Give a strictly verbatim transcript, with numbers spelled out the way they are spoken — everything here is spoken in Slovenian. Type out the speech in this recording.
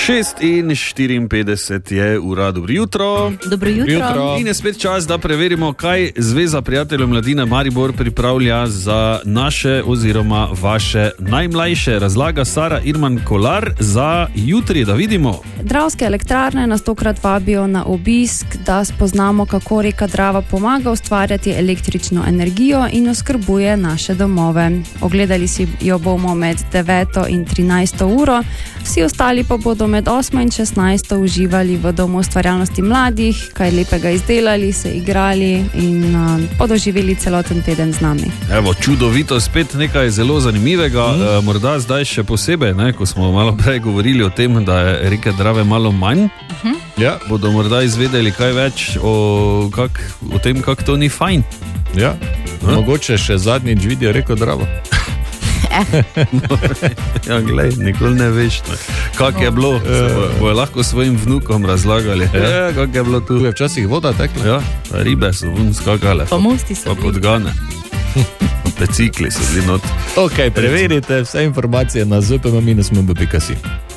šest in štiriinpetdeset je ura, dobro jutro. Dobro jutro. jutro. In je spet čas, da preverimo, kaj Zveza prijateljev mladine Maribor pripravlja za naše oziroma vaše najmlajše. Razlaga Sara Irman Kolar za jutri, da vidimo. Dravske elektrarne nas tokrat vabijo na obisk, da spoznamo, kako reka Drava pomaga ustvarjati električno energijo in oskrbuje naše domove. Ogledali si jo bomo med deveto in trinajsto uro, vsi ostali pa bodo med osmo in šestnajsto uživali v Domu ustvarjalnosti mladih, kaj lepega izdelali, se igrali in uh, podoživeli celoten teden z nami. Evo, čudovito, spet nekaj zelo zanimivega, mm. e, morda zdaj še posebej, ne, ko smo malo prej govorili o tem, da je reke Drave malo manj, uh-huh. ja, bodo morda izvedeli kaj več o, kak, o tem, kako to ni fajn. Ja, ha? Mogoče še zadnjič vidijo reko Dravo. Ja, glej, nikoli ne veš, ne. Kak je bilo, bojo bo lahko svojim vnukom razlagali, ja. Ja, kak je bilo tu. Tu je včasih voda tekla. Ja, ribe so vun skakale, pa mosti so pa podgane, pa bicikli so bili not. Ok, preverite vse informacije na z p m minus m b pika si.